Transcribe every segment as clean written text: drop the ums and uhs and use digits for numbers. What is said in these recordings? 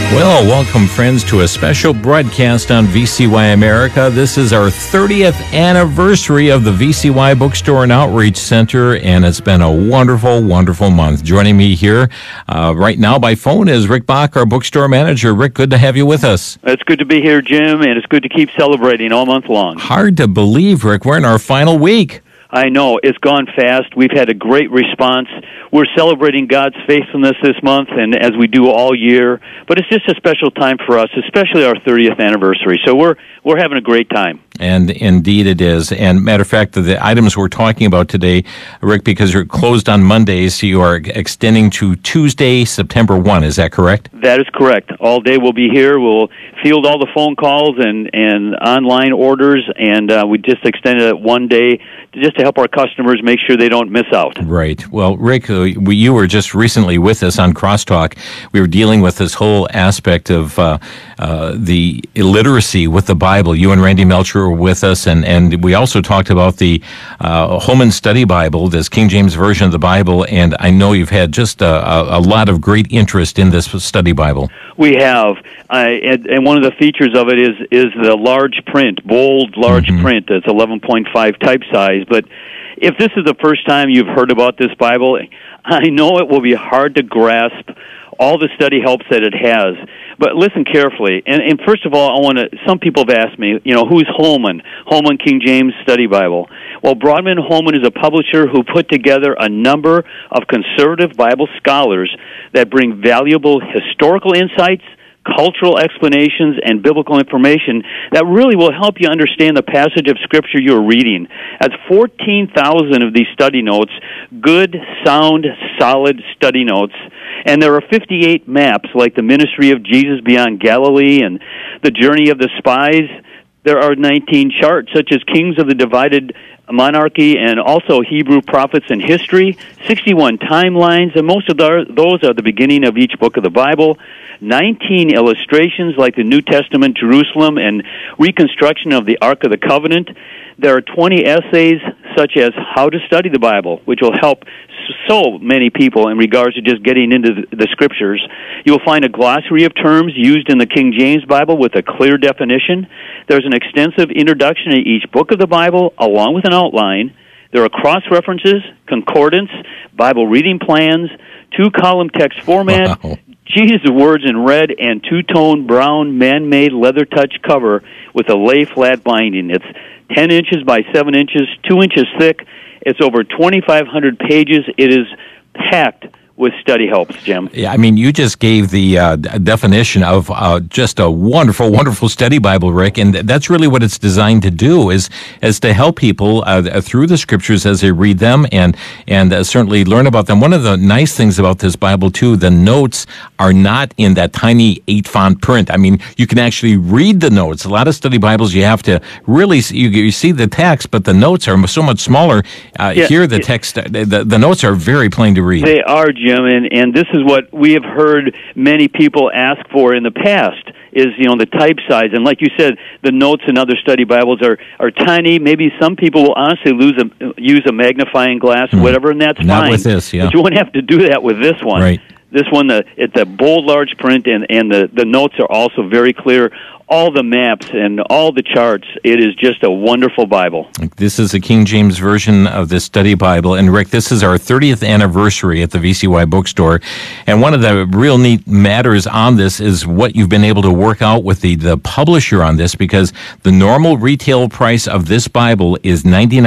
Well, welcome, friends, to a special broadcast on VCY America. This is our 30th anniversary of the VCY Bookstore and Outreach Center, and it's been a wonderful, wonderful month. Joining me here right now by phone is Rick Bach, our bookstore manager. Rick, good to have you with us. It's good to be here, Jim, and it's good to keep celebrating all month long. Hard to believe, Rick. We're in our final week. I know. It's gone fast. We've had a great response. We're celebrating God's faithfulness this month, and as we do all year. But it's just a special time for us, especially our 30th anniversary. So we're having a great time. And indeed it is. And matter of fact, the items we're talking about today, Rick, because you're closed on Mondays, you are extending to Tuesday, September 1. Is that correct? That is correct. All day we'll be here. We'll field all the phone calls and online orders, and we just extended it one day just to help our customers make sure they don't miss out. Right. Well, Rick, you were just recently with us on Crosstalk. We were dealing with this whole aspect of the illiteracy with the Bible. You and Randy Melcher were with us, and we also talked about the Holman Study Bible, this King James Version of the Bible, and I know you've had just a lot of great interest in this study Bible. We have, and one of the features of it is the large print, bold, large print. It's 11.5 type size. But if this is the first time you've heard about this Bible, I know it will be hard to grasp all the study helps that it has. But listen carefully. And first of all, some people have asked me, who's Holman? Holman King James Study Bible. Well, Broadman Holman is a publisher who put together a number of conservative Bible scholars that bring valuable historical insights, cultural explanations, and biblical information that really will help you understand the passage of Scripture you're reading. That's 14,000 of these study notes, good, sound, solid study notes. And there are 58 maps, like the ministry of Jesus beyond Galilee and the journey of the spies. There are 19 charts, such as Kings of the Divided Monarchy and also Hebrew prophets and history, 61 timelines, and most of those are the beginning of each book of the Bible, 19 illustrations like the New Testament Jerusalem and reconstruction of the Ark of the Covenant. There are 20 essays such as How to Study the Bible, which will help so many people in regards to just getting into the Scriptures. You'll find a glossary of terms used in the King James Bible with a clear definition. There's an extensive introduction to each book of the Bible, along with an outline. There are cross-references, concordance, Bible reading plans, two-column text format, Wow. Jesus' words in red, and two-tone brown man-made leather touch cover with a lay-flat binding. It's 10 inches by 7 inches, 2 inches thick. It's over 2,500 pages. It is packed with study helps, Jim. Yeah, I mean, you just gave the definition of just a wonderful, wonderful study Bible, Rick, and that's really what it's designed to do, is to help people through the Scriptures as they read them and certainly learn about them. One of the nice things about this Bible, too, the notes are not in that tiny 8-font print. I mean, you can actually read the notes. A lot of study Bibles, you have to really, you see the text, but the notes are so much smaller. Here, the text, the notes are very plain to read. They are, Jim, and this is what we have heard many people ask for in the past, is, the type size. And like you said, the notes in other study Bibles are tiny. Maybe some people will honestly use a magnifying glass or whatever, and that's fine. Not with this, yeah. But you won't have to do that with this one. Right. This one, it's a bold, large print, and the notes are also very clear. All the maps and all the charts. It is just a wonderful Bible. This is the King James Version of the Study Bible. And Rick, this is our 30th anniversary at the VCY Bookstore. And one of the real neat matters on this is what you've been able to work out with the publisher on this, because the normal retail price of this Bible is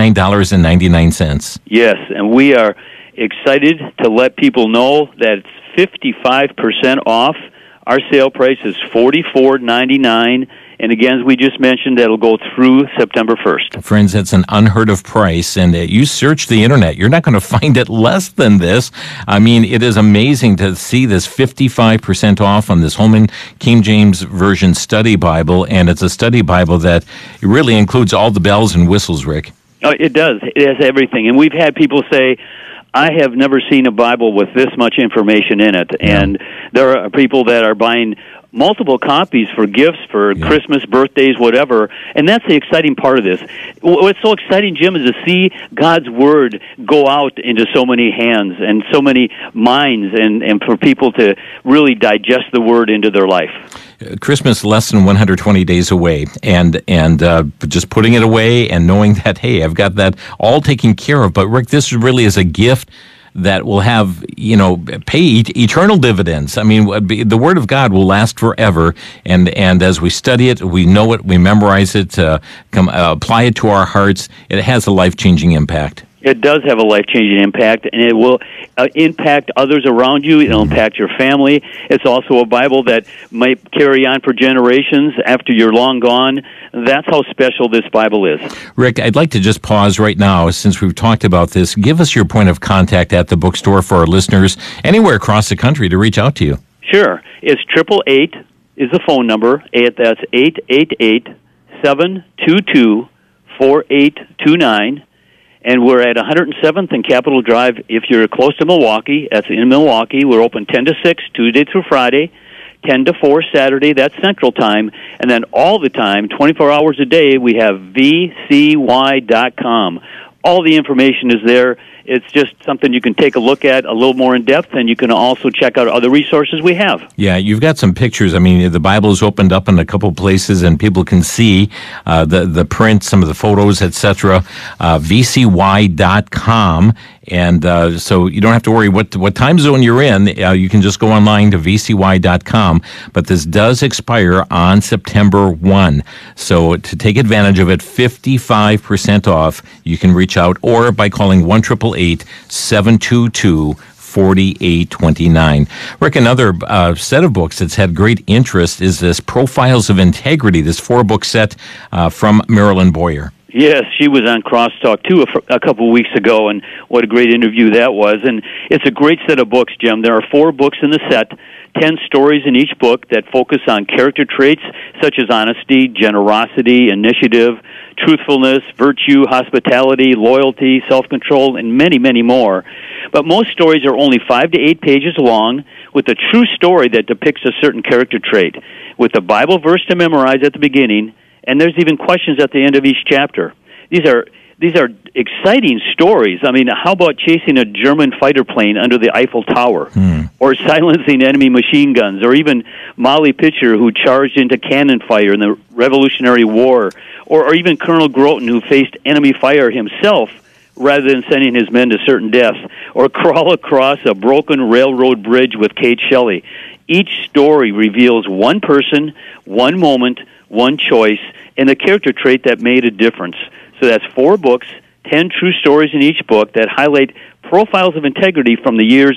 $99.99. Yes, and we are excited to let people know that it's 55% off. Our sale price is $44.99, and again, as we just mentioned, that'll go through September 1st. Friends, that's an unheard of price, and you search the internet, you're not going to find it less than this. I mean, it is amazing to see this 55% off on this Holman King James Version Study Bible, and it's a study Bible that really includes all the bells and whistles, Rick. Oh, it does. It has everything, and we've had people say, I have never seen a Bible with this much information in it. And there are people that are buying multiple copies for gifts, for Christmas, birthdays, whatever. And that's the exciting part of this. What's so exciting, Jim, is to see God's Word go out into so many hands and so many minds, and for people to really digest the Word into their life. Christmas less than 120 days away, and just putting it away and knowing that, hey, I've got that all taken care of. But Rick, this really is a gift that will have, pay eternal dividends. I mean, the Word of God will last forever, and as we study it, we know it, we memorize it, apply it to our hearts, it has a life-changing impact. It does have a life-changing impact, and it will impact others around you. It'll impact your family. It's also a Bible that might carry on for generations after you're long gone. That's how special this Bible is. Rick, I'd like to just pause right now, since we've talked about this. Give us your point of contact at the bookstore for our listeners anywhere across the country to reach out to you. Sure. It's 888 is the phone number. That's 888-722-4829. And we're at 107th and Capitol Drive. If you're close to Milwaukee, that's in Milwaukee. We're open 10 to 6, Tuesday through Friday, 10 to 4 Saturday, that's Central Time. And then all the time, 24 hours a day, we have vcy.com. All the information is there. It's just something you can take a look at a little more in depth, and you can also check out other resources we have. Yeah, you've got some pictures. I mean, the Bible is opened up in a couple places, and people can see the print, some of the photos, etc. vcy.com. And so you don't have to worry what time zone you're in. You can just go online to vcy.com. But this does expire on September 1. So to take advantage of it, 55% off, you can reach out, or by calling 1-888-722-4829. Rick, another set of books that's had great interest is this Profiles of Integrity, this 4-book set from Marilyn Boyer. Yes, she was on Crosstalk, too, a couple of weeks ago, and what a great interview that was. And it's a great set of books, Jim. There are 4 books in the set, 10 stories in each book that focus on character traits such as honesty, generosity, initiative, truthfulness, virtue, hospitality, loyalty, self-control, and many, many more. But most stories are only 5 to 8 pages long, with a true story that depicts a certain character trait, with a Bible verse to memorize at the beginning, and there's even questions at the end of each chapter. These are exciting stories. I mean, how about chasing a German fighter plane under the Eiffel Tower, or silencing enemy machine guns, or even Molly Pitcher, who charged into cannon fire in the Revolutionary War, or even Colonel Groton, who faced enemy fire himself rather than sending his men to certain death, or crawl across a broken railroad bridge with Kate Shelley. Each story reveals one person, one moment, one choice, and a character trait that made a difference. So that's 4 books, 10 true stories in each book that highlight profiles of integrity from the years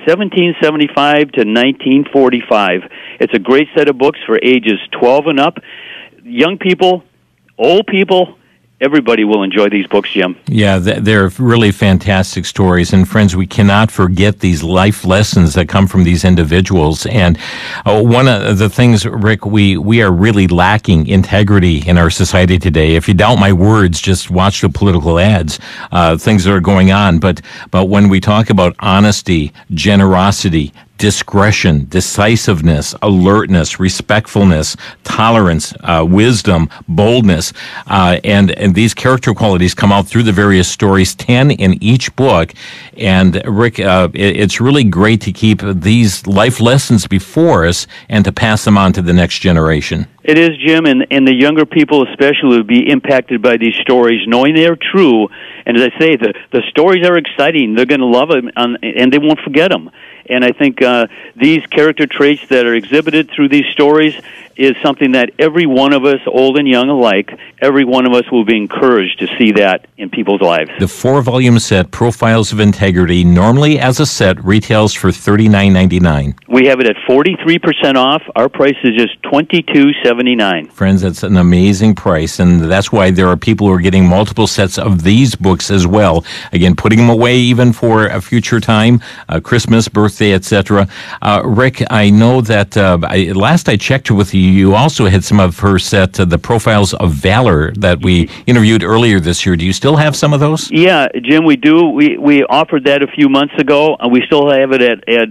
1775 to 1945. It's a great set of books for ages 12 and up. Young people, old people, everybody will enjoy these books, Jim. Yeah, they're really fantastic stories. And friends, we cannot forget these life lessons that come from these individuals. And one of the things, Rick, we are really lacking integrity in our society today. If you doubt my words, just watch the political ads, things that are going on. But when we talk about honesty, generosity, discretion, decisiveness, alertness, respectfulness, tolerance, wisdom, boldness, and these character qualities come out through the various stories, 10 in each book. And Rick, it's really great to keep these life lessons before us and to pass them on to the next generation. It is, Jim, and the younger people especially will be impacted by these stories, knowing they are true. And as I say, the stories are exciting. They're going to love them, and they won't forget them. And I think these character traits that are exhibited through these stories is something that every one of us, old and young alike, every one of us will be encouraged to see that in people's lives. The 4-volume set, Profiles of Integrity, normally as a set, retails for $39.99. We have it at 43% off. Our price is just $22.79. Friends, that's an amazing price, and that's why there are people who are getting multiple sets of these books as well. Again, putting them away even for a future time, Christmas, birthday, etc. Rick, I know that last I checked with you, you also had some of her set, the Profiles of Valor, that we interviewed earlier this year. Do you still have some of those? Yeah, Jim, we do. We offered that a few months ago. We still have it at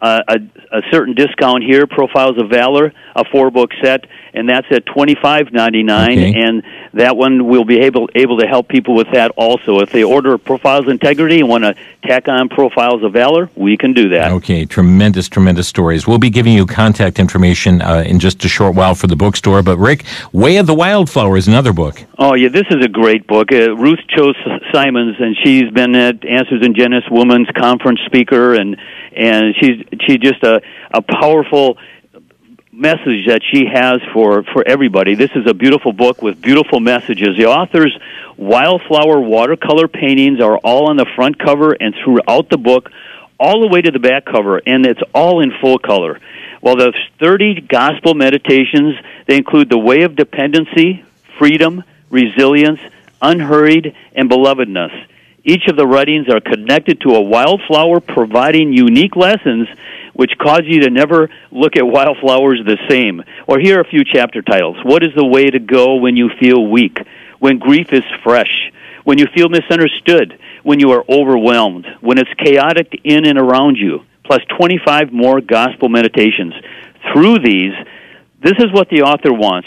a certain discount here, Profiles of Valor, a 4-book set, and that's at $25.99, Okay. and that one will be able to help people with that also. If they order Profiles of Integrity and want to tack on Profiles of Valor, we can do that. Okay, tremendous, tremendous stories. We'll be giving you contact information in just a short while for the bookstore. But Rick, Way of the Wildflower is another book. Oh, yeah, this is a great book. Ruth Cho Simons, and she's been at Answers in Genesis Women's Conference speaker, and she's just a powerful message that she has for everybody. This is a beautiful book with beautiful messages. The author's wildflower watercolor paintings are all on the front cover and throughout the book, all the way to the back cover, and it's all in full color. Well, there's 30 gospel meditations. They include the way of dependency, freedom, resilience, unhurried, and belovedness. Each of the writings are connected to a wildflower, providing unique lessons which cause you to never look at wildflowers the same. Or here are a few chapter titles. What is the way to go when you feel weak? When grief is fresh? When you feel misunderstood? When you are overwhelmed? When it's chaotic in and around you? Plus 25 more gospel meditations. Through these, this is what the author wants.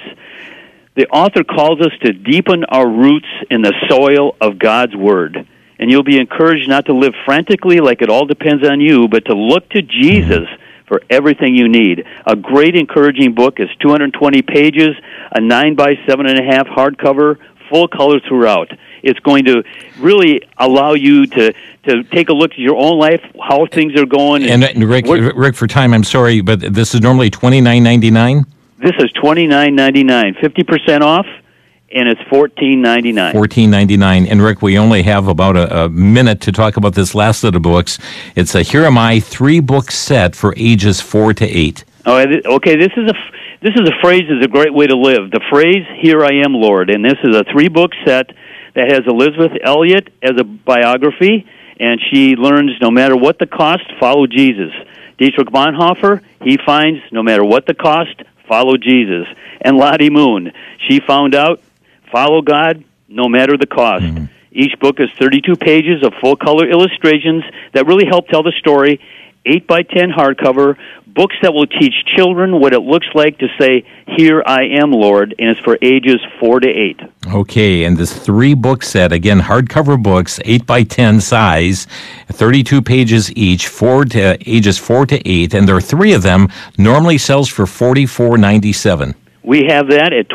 The author calls us to deepen our roots in the soil of God's Word. And you'll be encouraged not to live frantically like it all depends on you, but to look to Jesus for everything you need. A great encouraging book is 220 pages, a 9 by 7.5 hardcover, full color throughout. It's going to really allow you to take a look at your own life, how things are going. And Rick, for time, I'm sorry, but this is normally $29.99? This is $29.99, 50% off. And it's $14.99. $14.99. And Rick, we only have about a minute to talk about this last set of books. It's a Here Am I 3-book set for ages 4 to 8. Oh, okay. This is a phrase is a great way to live. The phrase "Here I am, Lord," and this is a 3-book set that has Elizabeth Elliot as a biography, and she learns no matter what the cost, follow Jesus. Dietrich Bonhoeffer, he finds no matter what the cost, follow Jesus. And Lottie Moon, she found out, follow God no matter the cost. Mm-hmm. Each book is 32 pages of full-color illustrations that really help tell the story, 8 by 10 hardcover, books that will teach children what it looks like to say, "Here I am, Lord," and it's for ages 4 to 8. Okay, and this 3-book set, again, hardcover books, 8 by 10 size, 32 pages each, ages 4 to 8, and there are 3 of them, normally sells for $44.97. We have that at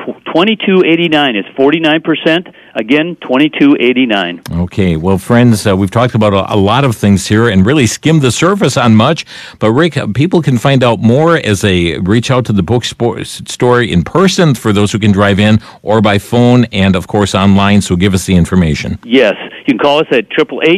$22.89. It's 49%. Again, $22.89. Okay. Well, friends, we've talked about a lot of things here and really skimmed the surface on much. But, Rick, people can find out more as they reach out to the bookstore in person for those who can drive in, or by phone and, of course, online. So give us the information. Yes. You can call us at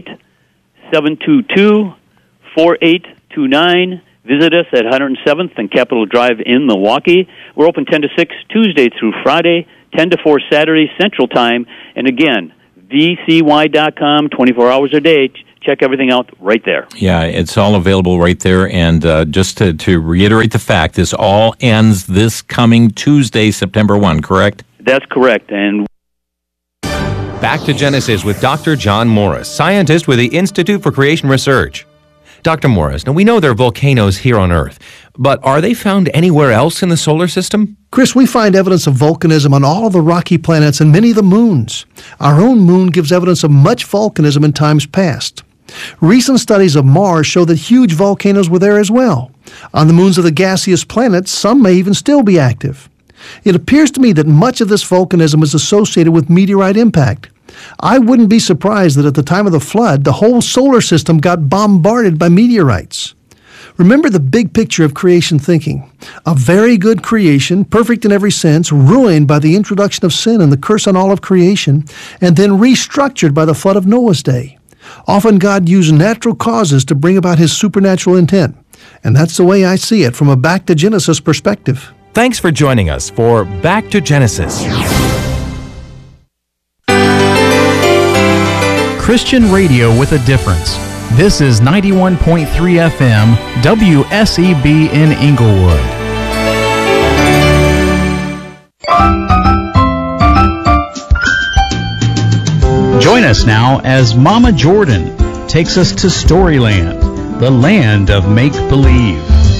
888-722-4829. Visit us at 107th and Capitol Drive in Milwaukee. We're open 10 to 6 Tuesday through Friday, 10 to 4 Saturday Central Time. And again, vcy.com, 24 hours a day. Check everything out right there. Yeah, it's all available right there. And just to reiterate the fact, this all ends this coming Tuesday, September 1, correct? That's correct. And Back to Genesis with Dr. John Morris, scientist with the Institute for Creation Research. Dr. Morris, now we know there are volcanoes here on Earth, but are they found anywhere else in the solar system? Chris, we find evidence of volcanism on all of the rocky planets and many of the moons. Our own moon gives evidence of much volcanism in times past. Recent studies of Mars show that huge volcanoes were there as well. On the moons of the gaseous planets, some may even still be active. It appears to me that much of this volcanism is associated with meteorite impact. I wouldn't be surprised that at the time of the flood, the whole solar system got bombarded by meteorites. Remember the big picture of creation thinking. A very good creation, perfect in every sense, ruined by the introduction of sin and the curse on all of creation, and then restructured by the flood of Noah's day. Often God used natural causes to bring about His supernatural intent. And that's the way I see it from a Back to Genesis perspective. Thanks for joining us for Back to Genesis. Christian radio with a difference. This is 91.3 FM, WSEB in Inglewood. Join us now as Mama Jordan takes us to Storyland, The Land of Make-Believe.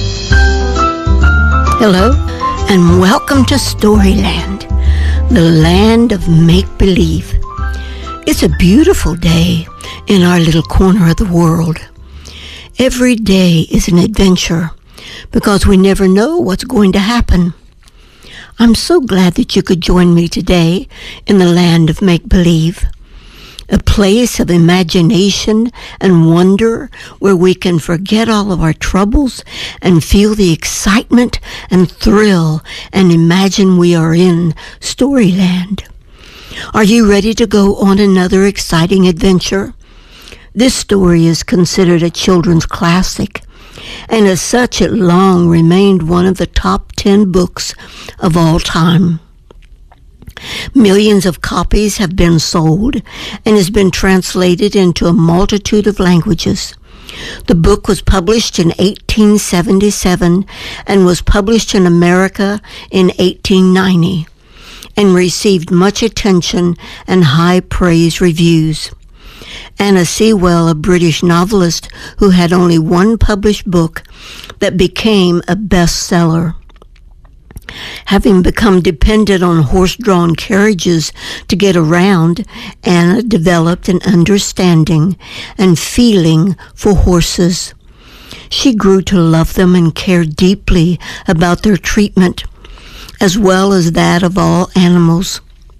Hello, and welcome to Storyland, the land of make-believe. It's a beautiful day in our little corner of the world. Every day is an adventure because we never know what's going to happen. I'm so glad that you could join me today in the land of make-believe, a place of imagination and wonder where we can forget all of our troubles and feel the excitement and thrill and imagine we are in Storyland. Are you ready to go on another exciting adventure? This story is considered a children's classic, and as such it long remained one of the top 10 books of all time. Millions of copies have been sold and has been translated into a multitude of languages. The book was published in 1877 and was published in America in 1890 and received much attention and high praise reviews. Anna Sewell, a British novelist who had only one published book that became a bestseller. Having become dependent on horse-drawn carriages to get around, Anna developed an understanding and feeling for horses. She grew to love them and care deeply about their treatment, as well as that of all animals.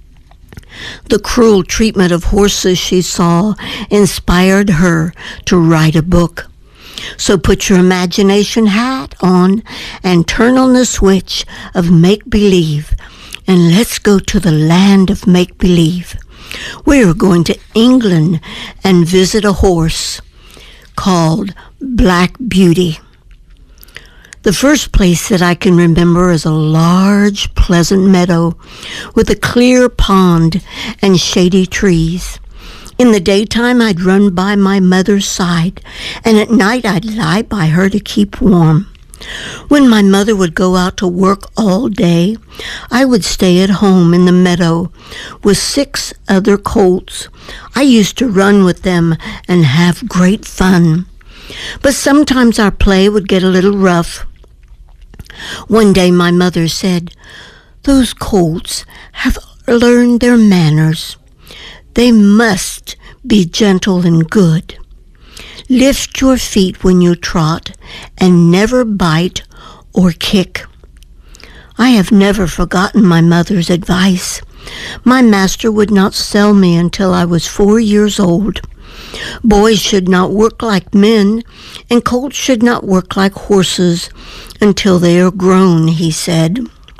The cruel treatment of horses she saw inspired her to write a book. So put your imagination hat on and turn on the switch of make-believe, and let's go to the land of make-believe. We're going to England and visit a horse called Black Beauty. The first place that I can remember is a large, pleasant meadow with a clear pond and shady trees. In the daytime, I'd run by my mother's side, and at night I'd lie by her to keep warm. When my mother would go out to work all day, I would stay at home in the meadow with 6 other colts. I used to run with them and have great fun. But sometimes our play would get a little rough. One day my mother said, "Those colts have learned their manners. They must be gentle and good. Lift your feet when you trot and never bite or kick." I have never forgotten my mother's advice. My master would not sell me until I was 4 years old. Boys should not work like men, and colts should not work like horses until they are grown, he said.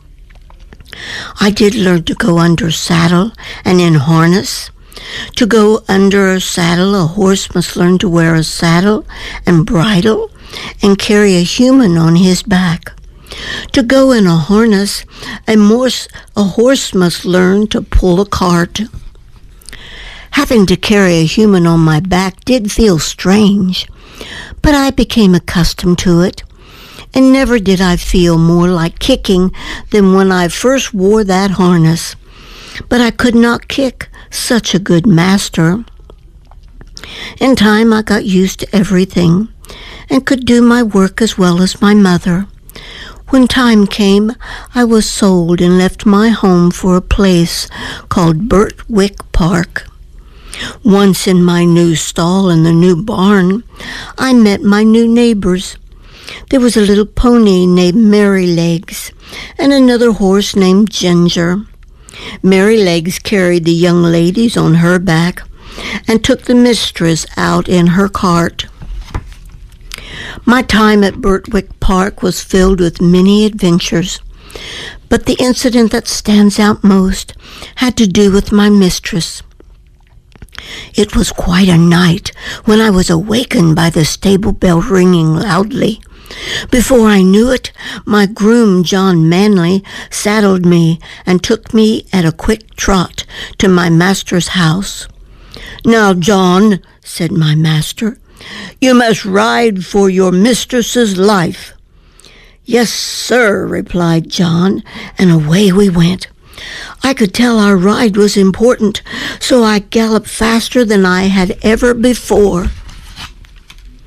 I did learn to go under saddle and in harness. To go under a saddle, a horse must learn to wear a saddle and bridle and carry a human on his back. To go in a harness, a horse must learn to pull a cart. Having to carry a human on my back did feel strange, but I became accustomed to it, and never did I feel more like kicking than when I first wore that harness. But I could not kick such a good master. In time, I got used to everything and could do my work as well as my mother. When time came, I was sold and left my home for a place called Birtwick Park. Once in my new stall in the new barn, I met my new neighbors. There was a little pony named Merrylegs and another horse named Ginger. Merrylegs carried the young ladies on her back and took the mistress out in her cart. My time at Birtwick Park was filled with many adventures, but the incident that stands out most had to do with my mistress. It was quite a night when I was awakened by the stable bell ringing loudly. Before I knew it, my groom, John Manley, saddled me and took me at a quick trot to my master's house. "Now, John," said my master, "you must ride for your mistress's life." "Yes, sir," replied John, and away we went. I could tell our ride was important, so I galloped faster than I had ever before.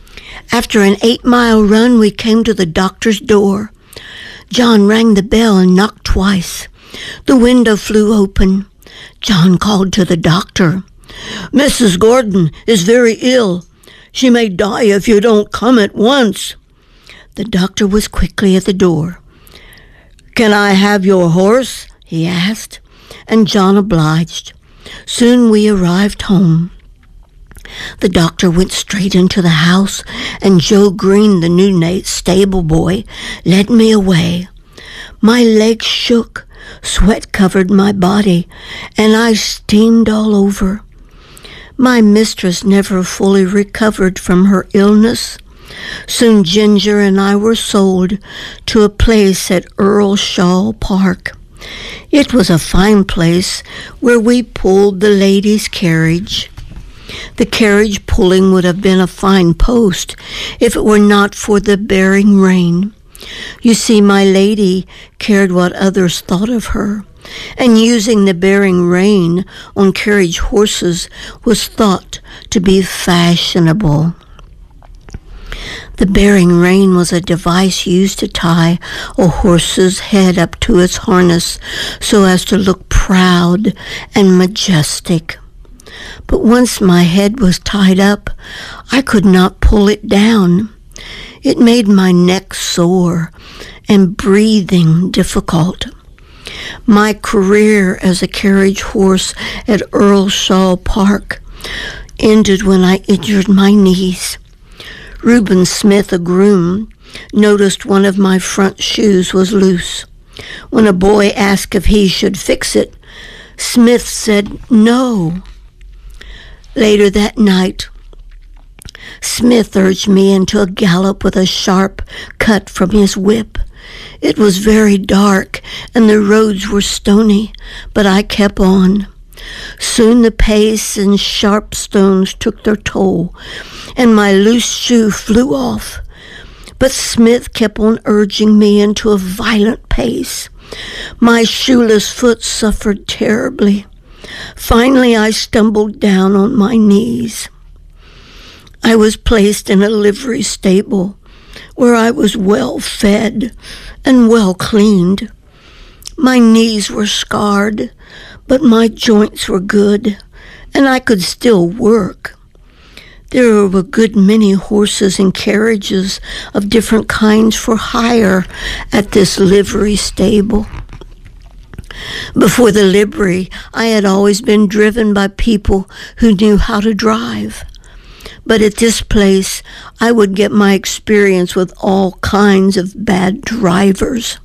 After an 8-mile run, we came to the doctor's door. John rang the bell and knocked twice. The window flew open. John called to the doctor. "Mrs. Gordon is very ill. She may die if you don't come at once." The doctor was quickly at the door. "Can I have your horse?" he asked, and John obliged. Soon we arrived home. The doctor went straight into the house, and Joe Green, the new stable boy, led me away. My legs shook, sweat covered my body, and I steamed all over. My mistress never fully recovered from her illness. Soon Ginger and I were sold to a place at Earlshall Park. It was a fine place where we pulled the lady's carriage. The carriage pulling would have been a fine post if it were not for the bearing rain. You see, my lady cared what others thought of her, and using the bearing rein on carriage horses was thought to be fashionable. The bearing rein was a device used to tie a horse's head up to its harness so as to look proud and majestic. But once my head was tied up, I could not pull it down. It made my neck sore and breathing difficult. My career as a carriage horse at Earlshall Park ended when I injured my knees. Reuben Smith, a groom, noticed one of my front shoes was loose. When a boy asked if he should fix it, Smith said no. Later that night, Smith urged me into a gallop with a sharp cut from his whip. It was very dark and the roads were stony, but I kept on. Soon the pace and sharp stones took their toll, and my loose shoe flew off. But Smith kept on urging me into a violent pace. My shoeless foot suffered terribly. Finally, I stumbled down on my knees. I was placed in a livery stable where I was well fed and well cleaned. My knees were scarred, but my joints were good, and I could still work. There were a good many horses and carriages of different kinds for hire at this livery stable. Before the livery, I had always been driven by people who knew how to drive. But at this place, I would get my experience with all kinds of bad drivers.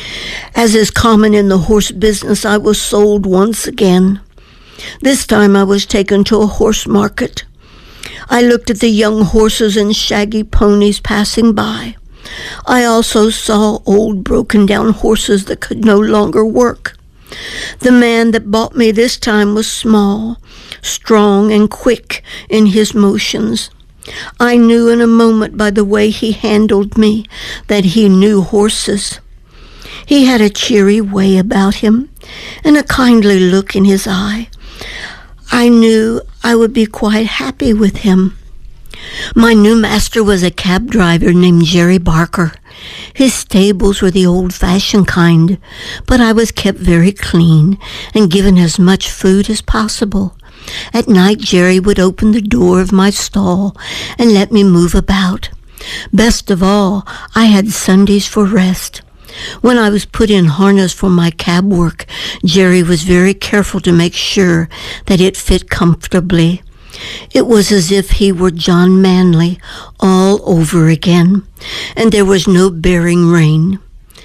As is common in the horse business, I was sold once again. This time I was taken to a horse market. I looked at the young horses and shaggy ponies passing by. I also saw old broken-down horses that could no longer work. The man that bought me this time was small, strong, and quick in his motions. I knew in a moment by the way he handled me that he knew horses. He had a cheery way about him and a kindly look in his eye. I knew I would be quite happy with him. My new master was a cab driver named Jerry Barker. His stables were the old-fashioned kind, but I was kept very clean and given as much food as possible. At night, Jerry would open the door of my stall and let me move about. Best of all, I had Sundays for rest. When I was put in harness for my cab work, Jerry was very careful to make sure that it fit comfortably. It was as if he were John Manley all over again, and there was no bearing rein.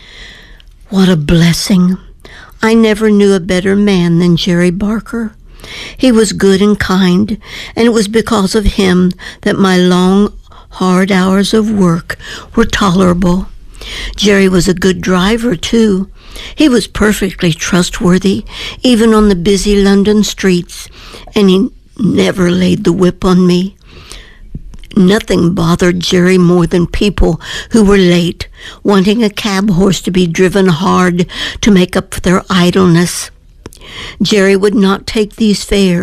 What a blessing! I never knew a better man than Jerry Barker. He was good and kind, and it was because of him that my long, hard hours of work were tolerable. Jerry was a good driver, too. He was perfectly trustworthy, even on the busy London streets, and he never laid the whip on me. Nothing bothered Jerry more than people who were late, wanting a cab horse to be driven hard to make up for their idleness. Jerry would not take these fares.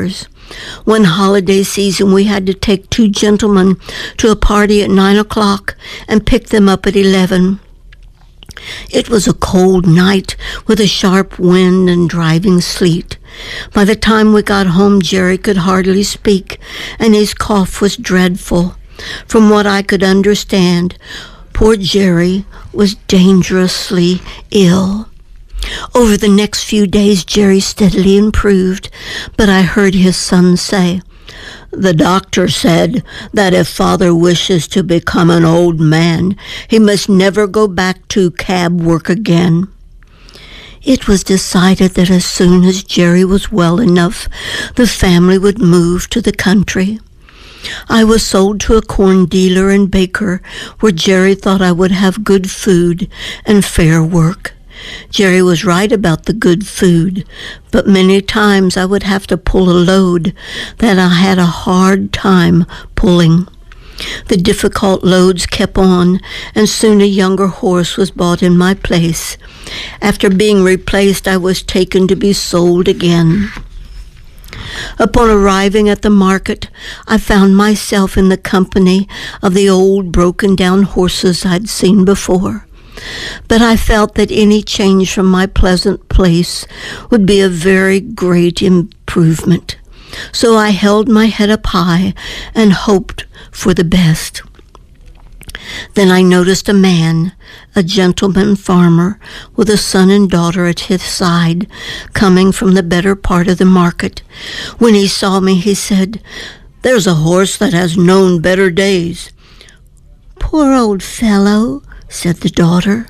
One holiday season, we had to take 2 gentlemen to a party at 9 o'clock and pick them up at 11. It was a cold night with a sharp wind and driving sleet. By the time we got home, Jerry could hardly speak, and his cough was dreadful. From what I could understand, poor Jerry was dangerously ill. Over the next few days, Jerry steadily improved, but I heard his son say, "The doctor said that if Father wishes to become an old man, he must never go back to cab work again." It was decided that as soon as Jerry was well enough, the family would move to the country. I was sold to a corn dealer and baker, where Jerry thought I would have good food and fair work. Jerry was right about the good food, but many times I would have to pull a load that I had a hard time pulling. The difficult loads kept on, and soon a younger horse was bought in my place. After being replaced, I was taken to be sold again. Upon arriving at the market, I found myself in the company of the old broken-down horses I'd seen before. But I felt that any change from my pleasant place would be a very great improvement. So I held my head up high and hoped for the best. Then I noticed a man, a gentleman farmer, with a son and daughter at his side, coming from the better part of the market. When he saw me, he said, "There's a horse that has known better days." "Poor old fellow," said the daughter.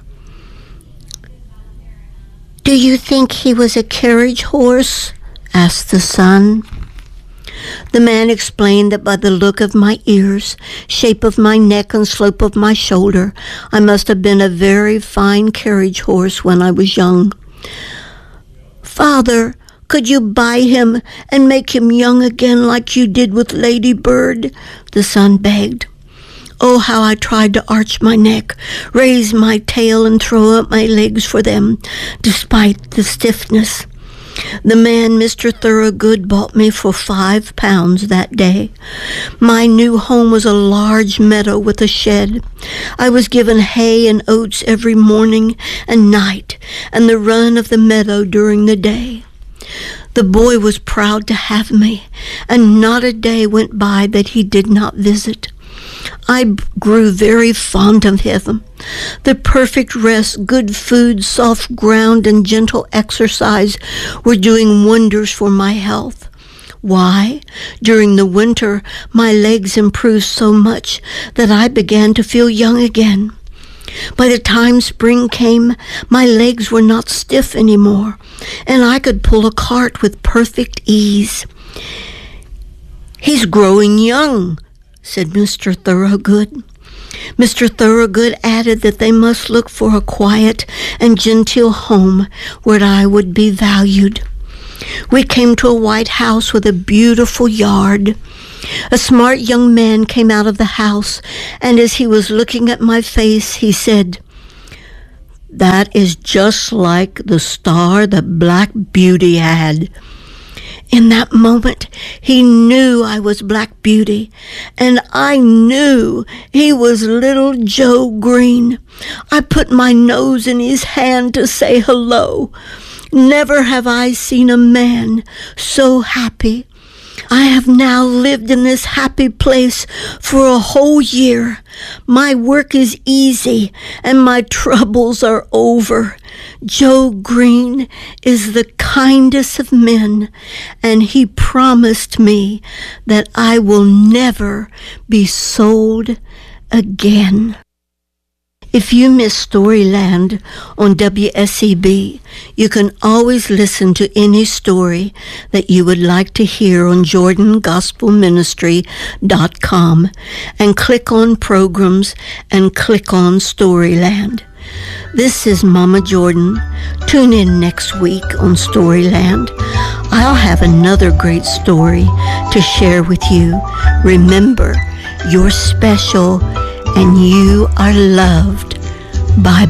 "Do you think he was a carriage horse?" asked the son. The man explained that by the look of my ears, shape of my neck, and slope of my shoulder, I must have been a very fine carriage horse when I was young. "Father, could you buy him and make him young again like you did with Lady Bird?" the son begged. Oh, how I tried to arch my neck, raise my tail, and throw up my legs for them, despite the stiffness. The man, Mr. Thorogood, bought me for £5 that day. My new home was a large meadow with a shed. I was given hay and oats every morning and night, and the run of the meadow during the day. The boy was proud to have me, and not a day went by that he did not visit. I grew very fond of him. The perfect rest, good food, soft ground, and gentle exercise were doing wonders for my health. Why? During the winter, my legs improved so much that I began to feel young again. By the time spring came, my legs were not stiff anymore, and I could pull a cart with perfect ease. "He's growing young," said Mr. Thorogood. Mr. Thorogood added that they must look for a quiet and genteel home where I would be valued. We came to a white house with a beautiful yard. A smart young man came out of the house, and as he was looking at my face, he said, "That is just like the star that Black Beauty had." In that moment, he knew I was Black Beauty, and I knew he was little Joe Green. I put my nose in his hand to say hello. Never have I seen a man so happy. I have now lived in this happy place for a whole year. My work is easy, and my troubles are over. Joe Green is the kindest of men, and he promised me that I will never be sold again. If you miss Storyland on WSEB, you can always listen to any story that you would like to hear on JordanGospelMinistry.com and click on Programs and click on Storyland. This is Mama Jordan. Tune in next week on Storyland. I'll have another great story to share with you. Remember, you're special and you are loved by